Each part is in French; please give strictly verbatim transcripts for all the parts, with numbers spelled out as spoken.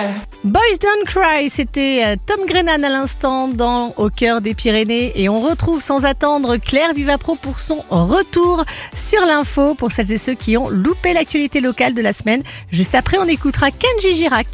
Boys Don't Cry, c'était euh, Tom Grennan à l'instant dans Au cœur des Pyrénées. Et on retrouve sans attendre Claire Vivapro pour son retour sur l'info pour celles et ceux qui ont loupé l'actualité locale de la semaine. Juste après, on écoutera Kenji Girac.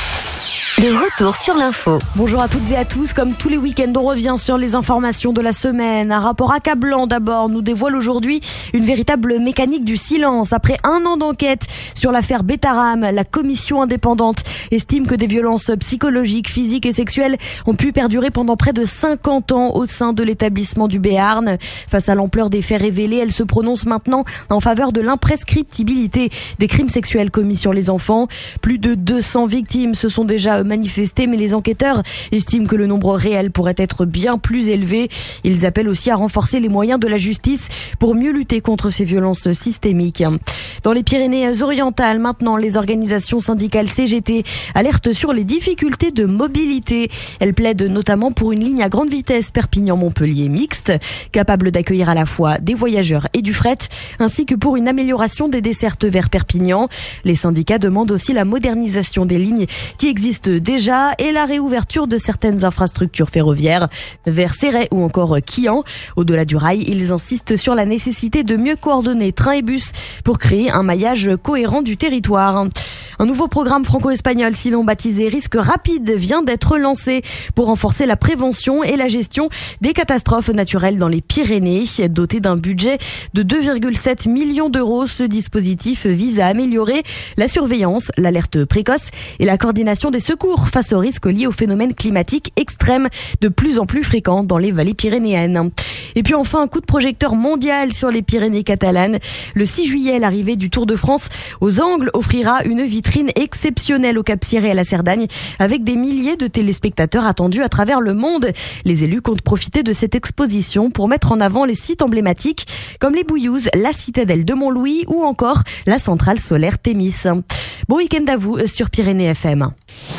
De retour sur l'info. Bonjour à toutes et à tous. Comme tous les week-ends, on revient sur les informations de la semaine. Un rapport accablant d'abord nous dévoile aujourd'hui une véritable mécanique du silence. Après un an d'enquête sur l'affaire Betaram, la commission indépendante estime que des violences psychologiques, physiques et sexuelles ont pu perdurer pendant près de cinquante ans au sein de l'établissement du Béarn. Face à l'ampleur des faits révélés, elle se prononce maintenant en faveur de l'imprescriptibilité des crimes sexuels commis sur les enfants. Plus de deux cents victimes se sont déjà manifesté, mais les enquêteurs estiment que le nombre réel pourrait être bien plus élevé. Ils appellent aussi à renforcer les moyens de la justice pour mieux lutter contre ces violences systémiques. Dans les Pyrénées-Orientales, maintenant, les organisations syndicales C G T alertent sur les difficultés de mobilité. Elles plaident notamment pour une ligne à grande vitesse Perpignan-Montpellier mixte, capable d'accueillir à la fois des voyageurs et du fret, ainsi que pour une amélioration des dessertes vers Perpignan. Les syndicats demandent aussi la modernisation des lignes qui existent déjà et la réouverture de certaines infrastructures ferroviaires vers Céret ou encore Quillan. Au-delà du rail, ils insistent sur la nécessité de mieux coordonner trains et bus pour créer un maillage cohérent du territoire. Un nouveau programme franco-espagnol, sinon baptisé Risque Rapide, vient d'être lancé pour renforcer la prévention et la gestion des catastrophes naturelles dans les Pyrénées. Doté d'un budget de deux virgule sept millions d'euros, ce dispositif vise à améliorer la surveillance, l'alerte précoce et la coordination des secours face aux risques liés aux phénomènes climatiques extrêmes de plus en plus fréquents dans les vallées pyrénéennes. Et puis enfin, un coup de projecteur mondial sur les Pyrénées catalanes. Le six juillet, l'arrivée du Tour de France aux Angles offrira une vitrine exceptionnelle au Cap-Ciré et à la Cerdagne, avec des milliers de téléspectateurs attendus à travers le monde. Les élus comptent profiter de cette exposition pour mettre en avant les sites emblématiques comme les Bouillouzes, la citadelle de Montlouis ou encore la centrale solaire Thémis. Bon week-end à vous sur Pyrénées F M.